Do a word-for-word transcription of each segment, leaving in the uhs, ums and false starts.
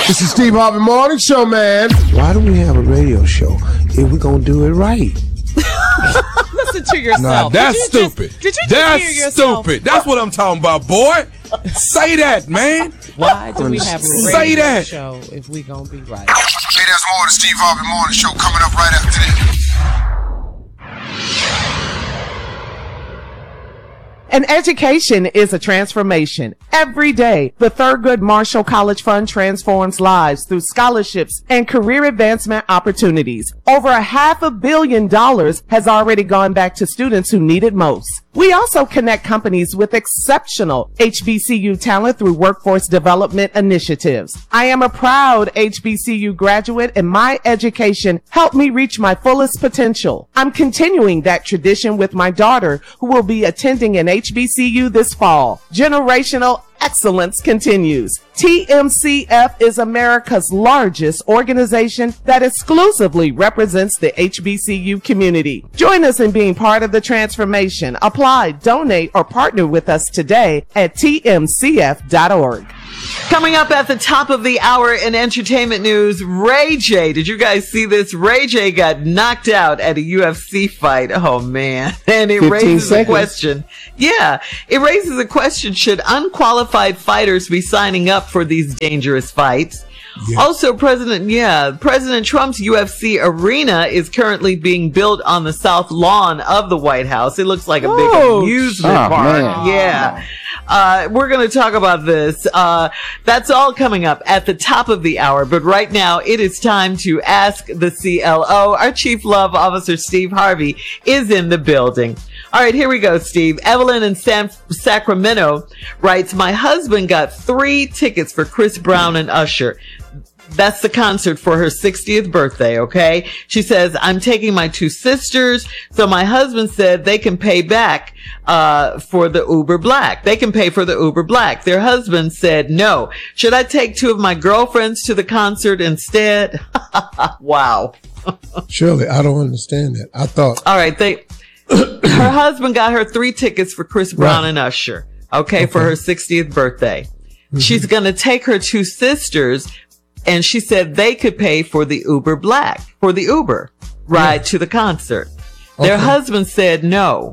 This is Steve Harvey Morning Show, man. Why do we have a radio show if we're going to do it right? Listen to yourself. Nah, that's did stupid. Just, did you that's just hear yourself? stupid. That's what I'm talking about, boy. Say that, man. Why do we have a Say radio that. show if we gonna be right? Hey, there's more of the Steve Harvey Morning Show coming up right after this. An education is a transformation. Every day, the Thurgood Marshall College Fund transforms lives through scholarships and career advancement opportunities. Over a half a billion dollars has already gone back to students who need it most. We also connect companies with exceptional H B C U talent through workforce development initiatives. I am a proud H B C U graduate, and my education helped me reach my fullest potential. I'm continuing that tradition with my daughter, who will be attending an H B C U this fall. Generational excellence continues. T M C F is America's largest organization that exclusively represents the H B C U community. Join us in being part of the transformation. Apply, donate, or partner with us today at T M C F dot org. Coming up at the top of the hour in entertainment news, Ray J. Did you guys see this? Ray J got knocked out at a U F C fight. Oh, man. And it raises seconds. a question. Yeah, it raises a question. Should unqualified fighters be signing up for these dangerous fights? Yeah. Also, President, yeah, President Trump's U F C arena is currently being built on the south lawn of the White House. It looks like a big oh, amusement oh, park. Man. Yeah. Uh, we're going to talk about this. Uh, that's all coming up at the top of the hour. But right now, it is time to ask the C L O. Our Chief Love Officer, Steve Harvey, is in the building. All right, here we go, Steve. Evelyn in San Sacramento writes, my husband got three tickets for Chris Brown and Usher. That's the concert for her sixtieth birthday, okay? She says, I'm taking my two sisters, so my husband said they can pay back uh for the Uber Black. They can pay for the Uber Black. Their husband said no. Should I take two of my girlfriends to the concert instead? Wow. Shirley, I don't understand that. I thought... All right, they... her husband got her three tickets for Chris Brown right. and Usher, okay, okay, for her sixtieth birthday. Mm-hmm. She's going to take her two sisters, and she said they could pay for the Uber Black, for the Uber ride yeah. to the concert. Their okay. husband said no.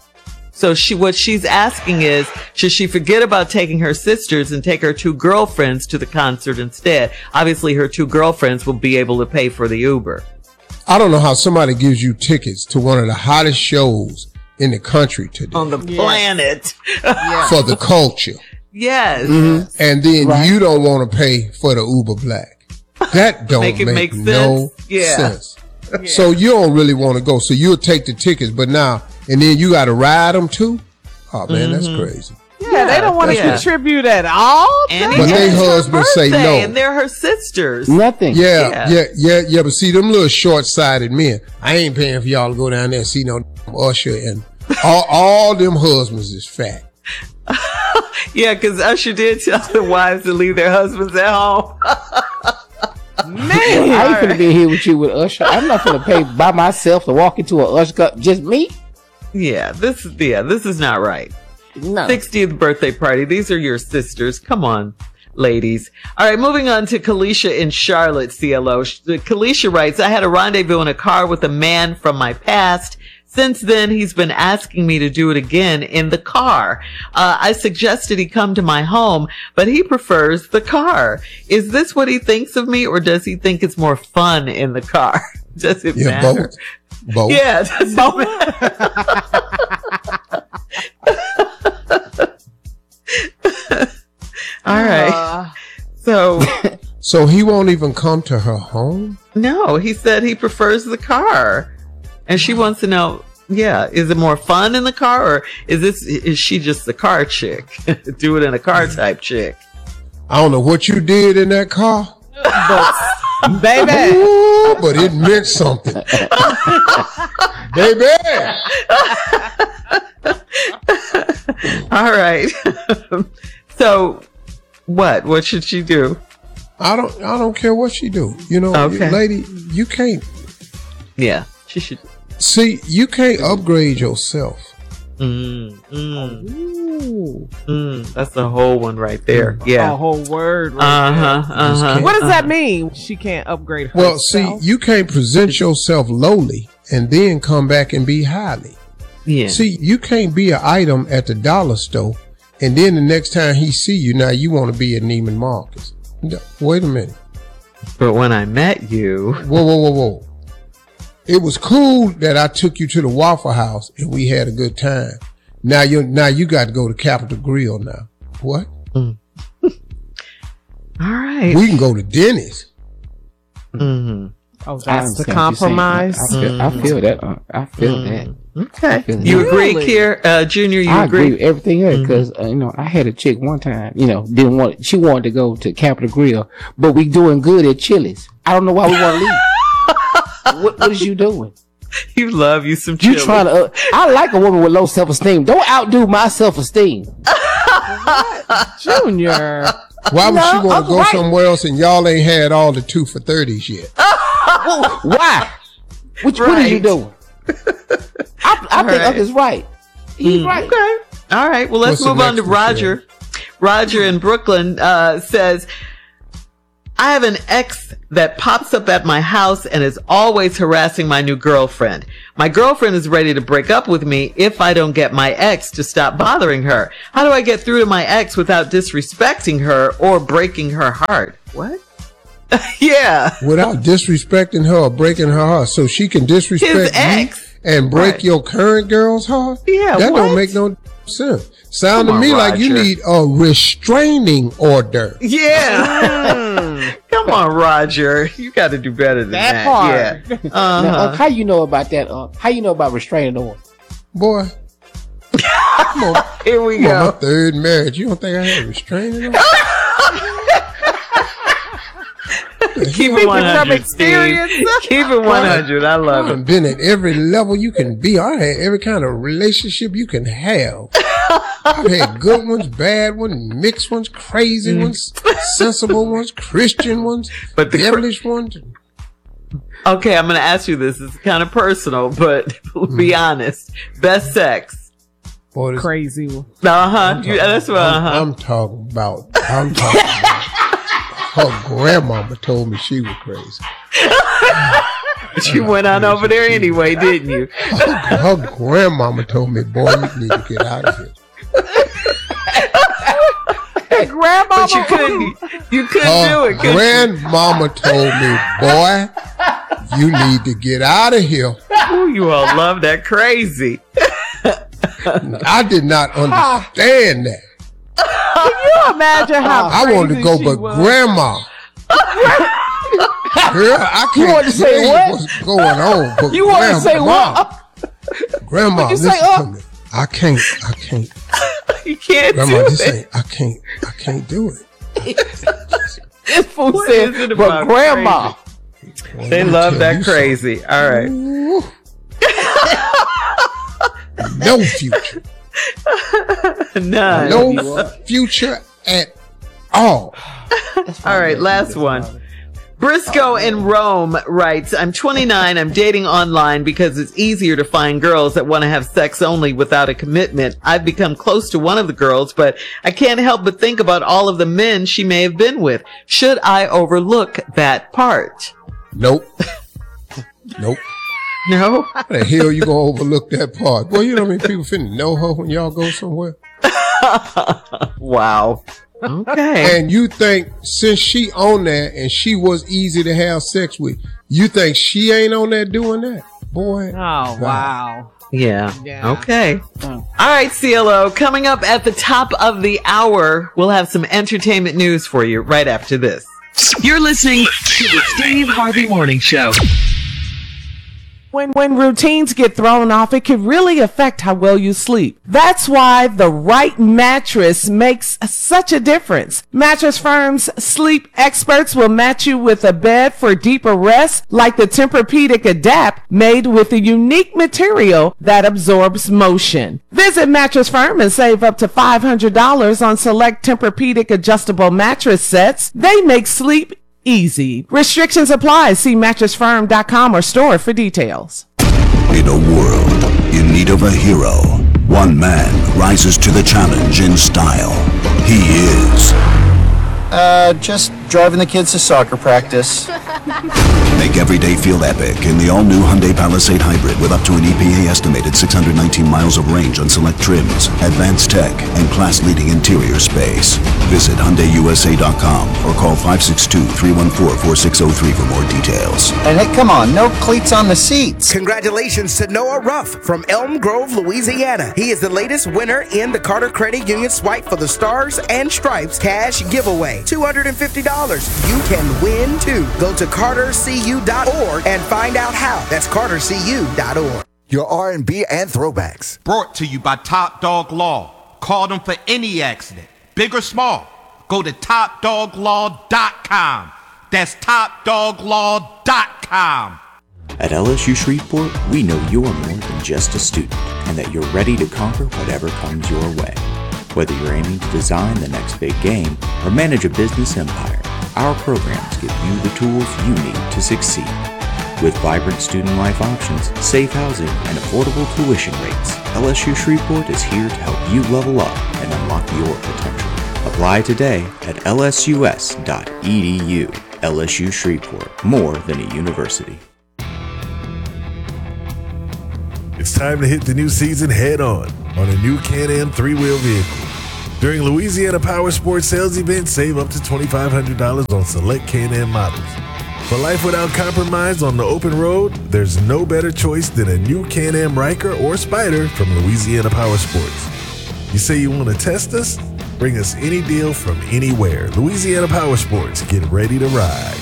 So she, what she's asking is, should she forget about taking her sisters and take her two girlfriends to the concert instead? Obviously, her two girlfriends will be able to pay for the Uber. I don't know how somebody gives you tickets to one of the hottest shows in the country today. On the yes. planet. Yeah. For the culture. Yes. Mm-hmm. And then right. you don't want to pay for the Uber Black. That don't make, it make, make no sense. Yeah. sense. Yeah. So you don't really want to go. So you'll take the tickets, but now, and then you got to ride them too? Oh, man, mm-hmm. that's crazy. Yeah, yeah, they don't want to yeah. contribute at all. And but their husbands say no. And they're her sisters. Nothing. Yeah, yeah, yeah, yeah, yeah. But see, them little short-sighted men, I ain't paying for y'all to go down there and see no Usher. And all, all them husbands is fat. Yeah, because Usher did tell the wives to leave their husbands at home. Man, I ain't finna be here with you with Usher. I'm not finna pay by myself to walk into a Usher club. Just me? Yeah, this is yeah, this is not right. No. sixtieth birthday party. These are your sisters. Come on, ladies. All right, moving on to Kalisha in Charlotte, C L O. Kalisha writes, I had a rendezvous in a car with a man from my past. Since then, he's been asking me to do it again in the car. Uh, I suggested he come to my home, but he prefers the car. Is this what he thinks of me, or does he think it's more fun in the car? Does it yeah, matter? Both. Both. Yeah, does it matter? All right. Uh, so, so he won't even come to her home? No, he said he prefers the car. And she wants to know, yeah, is it more fun in the car, or is this, is she just the car chick? Do it in a car type chick. I don't know what you did in that car. But, baby. Ooh, but it meant something. Baby. All right. So what? What should she do? I don't I don't care what she do. You know, okay. Lady, you can't. Yeah, she should. See, you can't upgrade yourself. Mm, mm. Ooh. Mm, that's a whole one right there. Yeah. A whole word. Right uh huh. Uh huh. What does uh-huh. that mean? She can't upgrade herself. Well, see, you can't present yourself lowly and then come back and be highly. Yeah. See, you can't be an item at the dollar store, and then the next time he see you, now you want to be a Neiman Marcus. No, wait a minute. But when I met you, whoa, whoa, whoa, whoa! It was cool that I took you to the Waffle House and we had a good time. Now you, now you got to go to Capitol Grill now. What? Mm. All right. We can go to Denny's. Mm-hmm. Oh, that's the compromise. I feel, I feel that. Uh, I feel mm-hmm. that. Okay. Feel you that. agree, Kier? Uh, Junior, you I agree? agree with everything else because, mm-hmm. uh, you know, I had a chick one time, you know, didn't want, she wanted to go to Capitol Grill, but we doing good at Chili's. I don't know why we want to leave. what, what is you doing? You love you some You chili. trying to, uh, I like a woman with low self-esteem. Don't outdo my self-esteem. Junior. Why would No, she want to go right. somewhere else and y'all ain't had all the two for thirties yet? Why? Which, Right. What are you doing? I, I think right. Uck is right. He's Mm. right. Okay. All right. Well, let's What's the move on to next one, Roger. Roger in Brooklyn uh, says, I have an ex that pops up at my house and is always harassing my new girlfriend. My girlfriend is ready to break up with me if I don't get my ex to stop bothering her. How do I get through to my ex without disrespecting her or breaking her heart? What? Yeah. Without disrespecting her or breaking her heart, so she can disrespect His you ex. and break Right. your current girl's heart? Yeah, that what? don't make no sense. Sound Come to on, me like you Roger. need a restraining order. Yeah. Come on, Roger. You got to do better than that. That part. Yeah. Now, Uh-huh. Uck, how you know about that? Uh, how you know about restraining order? Boy, come on, Here we come on, my go. third marriage. You don't think I had a restraining order? Keep it one From hundred, Steve. experience. Keep it one hundred. I love it. I've been at every level you can be. I had every kind of relationship you can have. I've had good ones, bad ones, mixed ones, crazy Mm. ones, sensible ones, Christian ones, But the cr- devilish ones. Okay, I'm going to ask you this. It's kind of personal, but be honest. Best sex. Boy, this- Crazy one. Uh huh. I'm talking- That's what. I'm, Uh huh. I'm talking about. I'm talking about. Her grandmama told me she was crazy. But you went on over there anyway, didn't you? Her, her grandmama told me, boy, you need to get out of here. Hey, grandma. But you couldn't. You couldn't Her do it. Could you? grandmama told me, boy, you need to get out of here. Ooh, you all love that crazy. I did not understand that. Can you imagine how I wanted to go, crazy but she was? grandma. Girl, I You can't wanted to say tell what? you what's going on. But You want to grandma, say what? Grandma, What'd you listen say, to uh? me. I can't, I can't. You can't Grandma, do this it. ain't, I can't, I can't do it. This fool What said, is it but about grandma. Boy, They let me love tell that you crazy. All right. Ooh. No future. None. No future at all. All right, last one. Briscoe in Rome writes, I'm twenty-nine. I'm dating online because it's easier to find girls that want to have sex only without a commitment. I've become close to one of the girls, but I can't help but think about all of the men she may have been with. Should I overlook that part? Nope. Nope. No? How the hell you gonna overlook that part? Boy, you know how many people finna know her when y'all go somewhere? Wow. Okay. And you think since she on there and she was easy to have sex with, you think she ain't on there doing that? Boy. Oh, wow. Yeah. Yeah. Okay. All right, C L O. Coming up at the top of the hour, we'll have some entertainment news for you right after this. You're listening to the Steve Harvey Morning Show. When, when routines get thrown off, it can really affect how well you sleep. That's why the right mattress makes such a difference. Mattress Firm's sleep experts will match you with a bed for deeper rest, like the Tempur-Pedic Adapt, made with a unique material that absorbs motion. Visit Mattress Firm and save up to five hundred dollars on select Tempur-Pedic adjustable mattress sets. They make sleep easy. Restrictions apply. See mattress firm dot com or store for details. In a world in need of a hero, One man rises to the challenge in style. He is... Uh, just driving the kids to soccer practice. Make every day feel epic in the all-new Hyundai Palisade Hybrid with up to an E P A estimated six hundred nineteen miles of range on select trims, advanced tech, and class-leading interior space. Visit Hyundai U S A dot com or call five six two, three one four, four six zero three for more details. And hey, come on, no cleats on the seats. Congratulations to Noah Ruff from Elm Grove, Louisiana. He is the latest winner in the Carter Credit Union Swipe for the Stars and Stripes cash giveaway. two hundred fifty dollars. You can win too. Go to carter c u dot org and find out how. That's carter c u dot org. Your R and B and throwbacks. Brought to you by Top Dog Law. Call them for any accident, big or small. Go to top dog law dot com. That's top dog law dot com. At L S U Shreveport, we know you're more than just a student and that you're ready to conquer whatever comes your way. Whether you're aiming to design the next big game or manage a business empire, our programs give you the tools you need to succeed. With vibrant student life options, safe housing, and affordable tuition rates, L S U Shreveport is here to help you level up and unlock your potential. Apply today at L S U S dot E D U. L S U Shreveport, more than a university. It's time to hit the new season head on on a new Can-Am three-wheel vehicle. During Louisiana Power Sports sales event, save up to twenty-five hundred dollars on select Can-Am models. For life without compromise on the open road, there's no better choice than a new Can-Am Ryker or Spider from Louisiana Power Sports. You say you want to test us? Bring us any deal from anywhere. Louisiana Power Sports, get ready to ride.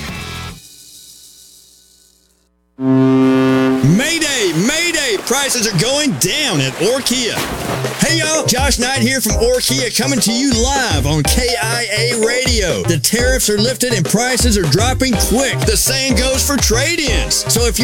Mayday, Mayday! Prices are going down at Orkia. Hey y'all, Josh Knight here from Orkia coming to you live on K I A Radio. The tariffs are lifted and prices are dropping quick. The same goes for trade-ins. So if you're